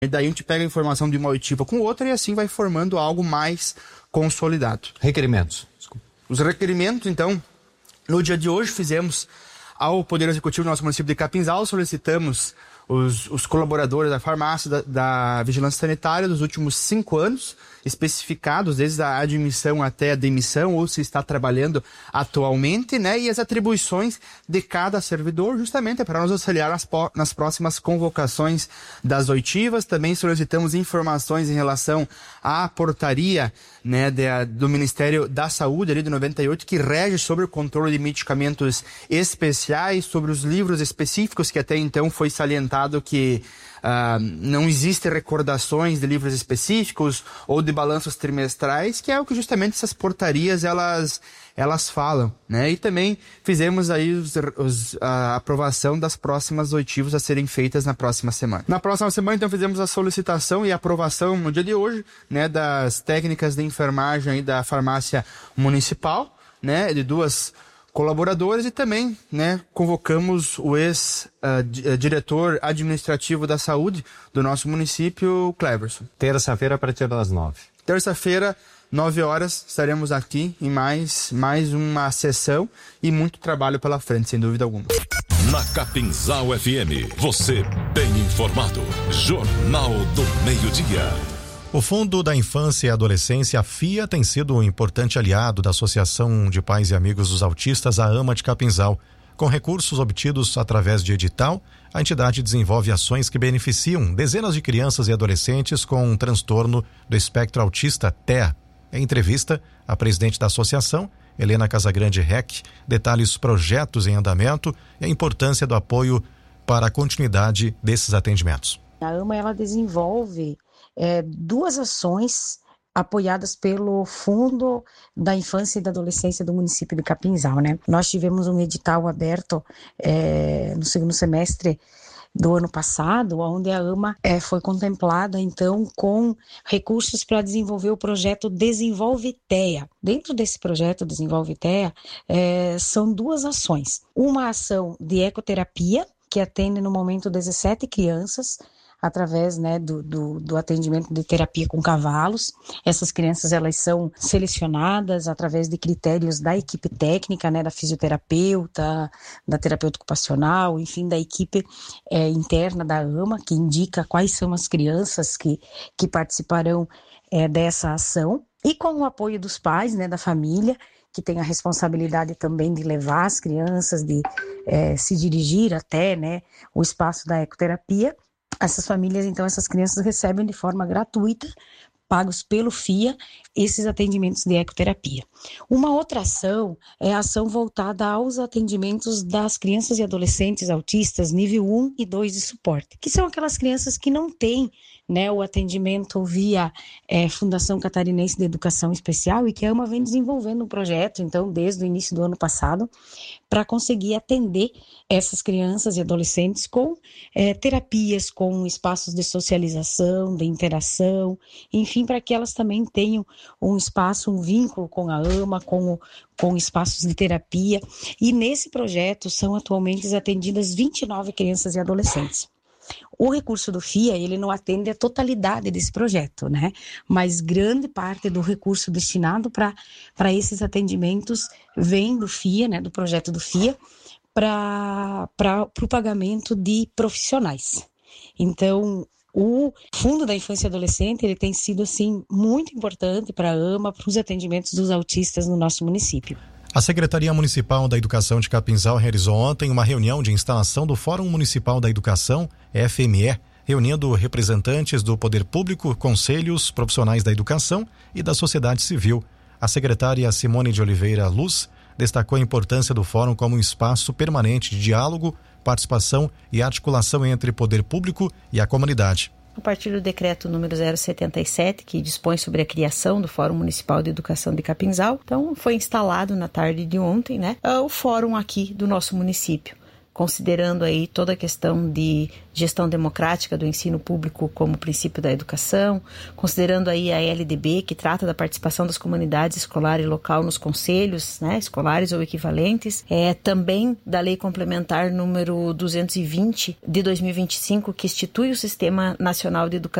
E daí a gente pega a informação de uma oitiva com outra e assim vai formando algo mais consolidado. Requerimentos. Os requerimentos, então, no dia de hoje fizemos ao Poder Executivo do nosso município de Capinzal, solicitamos os colaboradores da farmácia, da vigilância sanitária dos últimos 5 anos, especificados desde a admissão até a demissão, ou se está trabalhando atualmente, né? E as atribuições de cada servidor, justamente para nos auxiliar nas próximas convocações das oitivas. Também solicitamos informações em relação à portaria, né, do Ministério da Saúde, ali de 98, que rege sobre o controle de medicamentos especiais, sobre os livros específicos, que até então foi salientado que não existem recordações de livros específicos ou de balanços trimestrais, que é o que justamente essas portarias elas falam, né? E também fizemos aí a aprovação das próximas oitivas a serem feitas na próxima semana. Na próxima semana, então, fizemos a solicitação e aprovação no dia de hoje, né, das técnicas de enfermagem aí da farmácia municipal, né, de 2 colaboradores, e também, né, convocamos o ex-diretor administrativo da saúde do nosso município, Cleverson. Terça-feira, a partir das 9. Terça-feira, 9 horas, estaremos aqui em mais uma sessão e muito trabalho pela frente, sem dúvida alguma. Na Capinzal FM, você bem informado. Jornal do Meio-Dia. O Fundo da Infância e Adolescência, a FIA, tem sido um importante aliado da Associação de Pais e Amigos dos Autistas, a AMA de Capinzal. Com recursos obtidos através de edital, a entidade desenvolve ações que beneficiam dezenas de crianças e adolescentes com um transtorno do espectro autista, TEA. Em entrevista, a presidente da associação, Helena Casagrande Reck, detalha os projetos em andamento e a importância do apoio para a continuidade desses atendimentos. A AMA, ela desenvolve 2 ações apoiadas pelo Fundo da Infância e da Adolescência do município de Capinzal, né? Nós tivemos um edital aberto no 2º semestre do ano passado, onde a AMA foi contemplada, então, com recursos para desenvolver o projeto Desenvolve TEA. Dentro desse projeto Desenvolve TEA, são 2 ações. Uma ação de ecoterapia, que atende no momento 17 crianças, através, né, do atendimento de terapia com cavalos. Essas crianças, elas são selecionadas através de critérios da equipe técnica, né, da fisioterapeuta, da terapeuta ocupacional, enfim, da equipe interna da AMA, que indica quais são as crianças que participarão dessa ação. E com o apoio dos pais, né, da família, que tem a responsabilidade também de levar as crianças, de se dirigir até, né, o espaço da ecoterapia. Essas famílias, então, essas crianças recebem de forma gratuita, pagos pelo FIA, esses atendimentos de ecoterapia. Uma outra ação é a ação voltada aos atendimentos das crianças e adolescentes autistas nível 1 e 2 de suporte, que são aquelas crianças que não têm, né, o atendimento via Fundação Catarinense de Educação Especial, e que a AMA vem desenvolvendo um projeto, então, desde o início do ano passado, para conseguir atender essas crianças e adolescentes com terapias, com espaços de socialização, de interação, enfim, para que elas também tenham um espaço, um vínculo com a AMA, com espaços de terapia. E nesse projeto são atualmente atendidas 29 crianças e adolescentes. O recurso do FIA, ele não atende a totalidade desse projeto, né? Mas grande parte do recurso destinado para esses atendimentos vem do FIA, né? Do projeto do FIA, para o pagamento de profissionais. Então, o Fundo da Infância e Adolescente, ele tem sido, assim, muito importante para a AMA, para os atendimentos dos autistas no nosso município. A Secretaria Municipal da Educação de Capinzal realizou ontem uma reunião de instalação do Fórum Municipal da Educação, FME, reunindo representantes do poder público, conselhos, profissionais da educação e da sociedade civil. A secretária Simone de Oliveira Luz destacou a importância do fórum como um espaço permanente de diálogo, participação e articulação entre poder público e a comunidade. A partir do decreto número 077, que dispõe sobre a criação do Fórum Municipal de Educação de Capinzal, então foi instalado na tarde de ontem, né, o fórum aqui do nosso município. considerando aí toda a questão de gestão democrática do ensino público como princípio da educação, considerando aí a LDB, que trata da participação das comunidades escolar e local nos conselhos, né, escolares ou equivalentes, também da Lei Complementar número 220 de 2025, que institui o Sistema Nacional de Educação